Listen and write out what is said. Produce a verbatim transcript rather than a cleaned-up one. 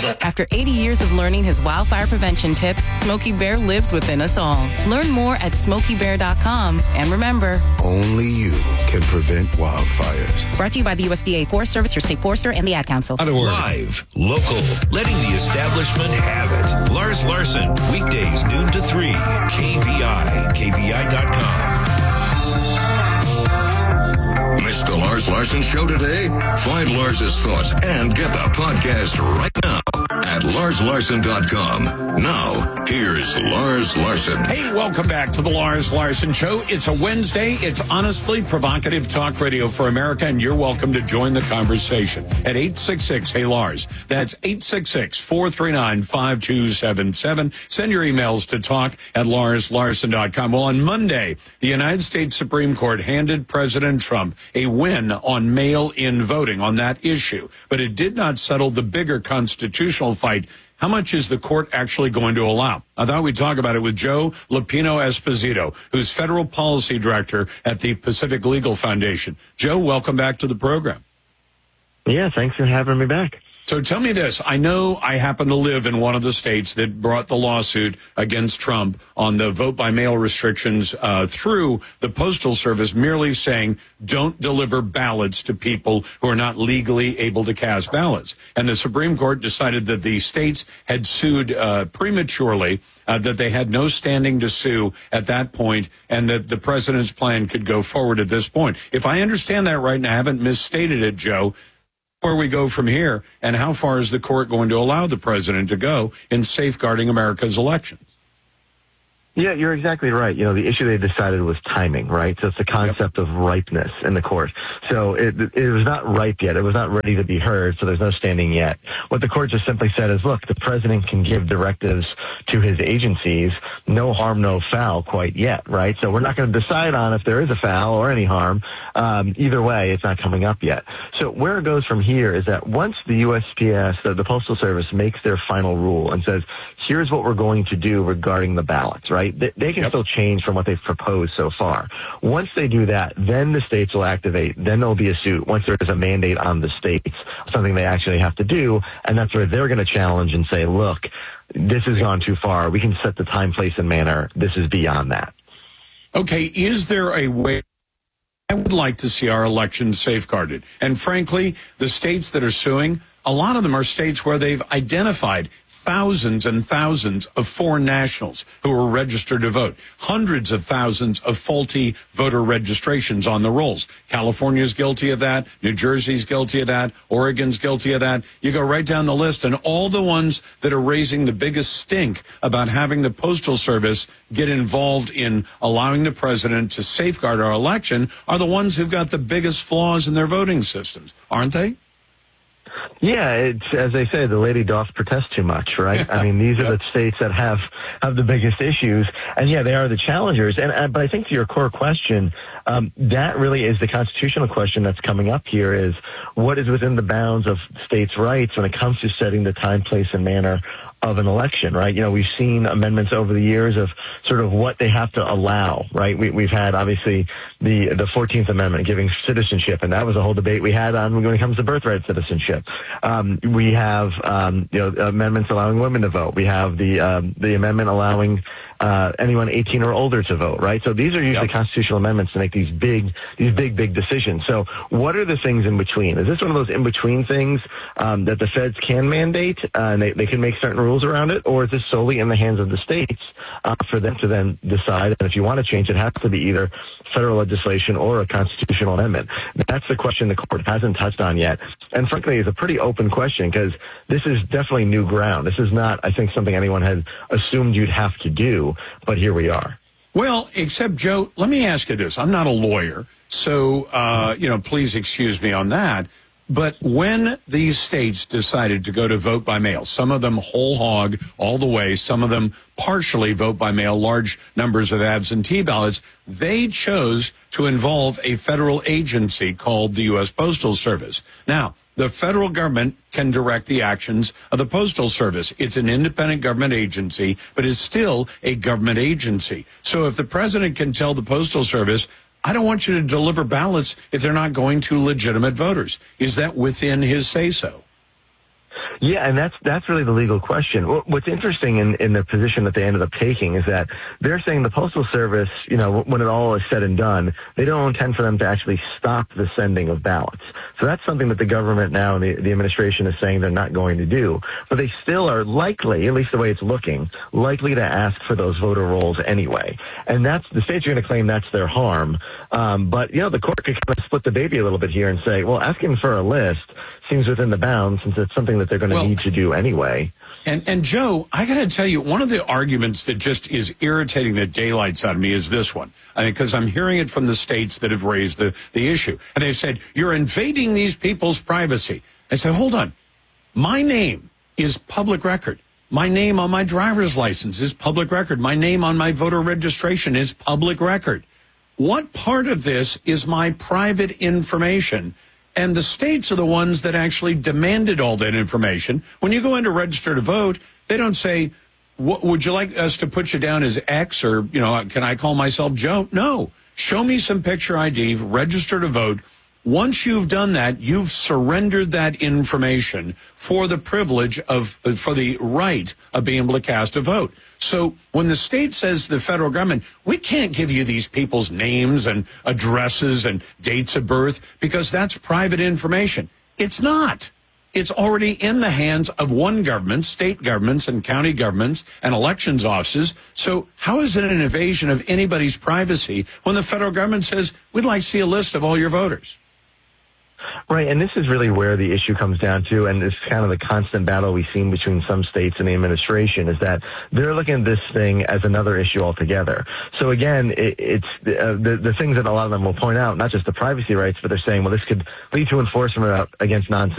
After eighty years of learning his wildfire prevention tips, Smokey Bear lives within us all. Learn more at smokey bear dot com. And remember, only you can prevent wildfires. Brought to you by the U S D A Forest Service, your state forester, and the Ad Council. Live, local, letting the establishment have it. Lars Larson, weekdays noon to three. K V I, K V I dot com. Missed the Lars Larson Show today? Find Lars's thoughts and get the podcast right now at lars larson dot com. Now, here's Lars Larson. Hey, welcome back to the Lars Larson Show. It's a Wednesday. It's honestly provocative talk radio for America, and you're welcome to join the conversation at eight six six, hey Lars. That's eight six six, four three nine, five two seven seven. Send your emails to talk at lars larson dot com. Well, on Monday, the United States Supreme Court handed President Trump a win on mail-in voting on that issue, but it did not settle the bigger constitutional fight. How much is the court actually going to allow? I thought we'd talk about it with Joe Lupino Esposito, who's federal policy director at the Pacific Legal Foundation. Joe, welcome back to the program. Yeah, thanks for having me back. So tell me this. I know I happen to live in one of the states that brought the lawsuit against Trump on the vote-by-mail restrictions uh, through the Postal Service, merely saying don't deliver ballots to people who are not legally able to cast ballots. And the Supreme Court decided that the states had sued uh, prematurely, uh, that they had no standing to sue at that point, and that the president's plan could go forward at this point. If I understand that right, and I haven't misstated it, Joe, where we go from here, and how far is the court going to allow the president to go in safeguarding America's elections? Yeah, you're exactly right. You know, the issue they decided was timing, right? So it's the concept yep. of ripeness in the court. So it, it was not ripe yet. It was not ready to be heard, so there's no standing yet. What the court just simply said is, look, the president can give directives to his agencies, no harm, no foul quite yet, right? So we're not going to decide on if there is a foul or any harm. Um, either way, it's not coming up yet. So where it goes from here is that once the U S P S, the, the Postal Service, makes their final rule and says, here's what we're going to do regarding the ballots, right? They, they can yep. still change from what they've proposed so far. Once they do that, then the states will activate. Then there'll be a suit once there is a mandate on the states, something they actually have to do. And that's where they're going to challenge and say, look, this has gone too far. We can set the time, place, and manner. This is beyond that. Okay, is there a way? I would like to see our elections safeguarded. And frankly, the states that are suing, a lot of them are states where they've identified thousands and thousands of foreign nationals who are registered to vote, hundreds of thousands of faulty voter registrations on the rolls. California's guilty of that. New Jersey's guilty of that. Oregon's guilty of that. You go right down the list, and all the ones that are raising the biggest stink about having the Postal Service get involved in allowing the president to safeguard our election are the ones who've got the biggest flaws in their voting systems, aren't they? Yeah, it's, as they say, the lady doth protest too much, right? I mean, these are yep. the states that have, have the biggest issues, and yeah, they are the challengers. And uh, but I think to your core question, um, that really is the constitutional question that's coming up here: is what is within the bounds of states' rights when it comes to setting the time, place, and manner of an election, right? You know, we've seen amendments over the years of sort of what they have to allow, right? We, we've had, obviously, the the fourteenth Amendment giving citizenship, and that was a whole debate we had on when it comes to birthright citizenship. Um, we have, um, you know, amendments allowing women to vote. We have the um, the amendment allowing uh, anyone eighteen or older to vote, right? So these are usually yep. constitutional amendments to make these big, these big, big decisions. So what are the things in between? Is this one of those in-between things um, that the feds can mandate, uh, and they, they can make certain rules around it, or is this solely in the hands of the states uh, for them to then decide? And if you want to change, it has to be either federal legislation or a constitutional amendment. That's the question the court hasn't touched on yet. And frankly, it's a pretty open question because this is definitely new ground. This is not, I think, something anyone had assumed you'd have to do, but here we are. Well, except, Joe, let me ask you this. I'm not a lawyer, so, uh, you know, please excuse me on that. But when these states decided to go to vote by mail, some of them whole hog all the way, some of them partially vote by mail, large numbers of absentee ballots, they chose to involve a federal agency called the U S Postal Service. Now, the federal government can direct the actions of the Postal Service. It's an independent government agency, but it's still a government agency. So if the president can tell the Postal Service, I don't want you to deliver ballots if they're not going to legitimate voters, is that within his say-so? Yeah, and that's that's really the legal question. What's interesting in, in the position that they ended up taking is that they're saying the Postal Service, you know, when it all is said and done, they don't intend for them to actually stop the sending of ballots. So that's something that the government now and the, the administration is saying they're not going to do. But they still are likely, at least the way it's looking, likely to ask for those voter rolls anyway. And that's the states are going to claim that's their harm. Um, but, you know, the court could kind of split the baby a little bit here and say, well, asking for a list seems within the bounds since it's something that they're going to well, need to do anyway. And, and Joe, I got to tell you, one of the arguments that just is irritating the daylights out of me is this one. I mean, because I'm hearing it from the states that have raised the, the issue. And they've said, you're invading these people's privacy. I say, hold on. My name is public record. My name on my driver's license is public record. My name on my voter registration is public record. What part of this is my private information? And the states are the ones that actually demanded all that information. When you go in to register to vote, they don't say, would you like us to put you down as X or, you know, can I call myself Joe? No. Show me some picture I D, register to vote. Once you've done that, you've surrendered that information for the privilege of, for the right of being able to cast a vote. So when the state says to the federal government, we can't give you these people's names and addresses and dates of birth because that's private information. It's not. It's already in the hands of one government, state governments and county governments and elections offices. So how is it an invasion of anybody's privacy when the federal government says, we'd like to see a list of all your voters? Right, and this is really where the issue comes down to, and it's kind of the constant battle we've seen between some states and the administration, is that they're looking at this thing as another issue altogether. So again, it, it's uh, the, the things that a lot of them will point out, not just the privacy rights, but they're saying, well, this could lead to enforcement against nonsense.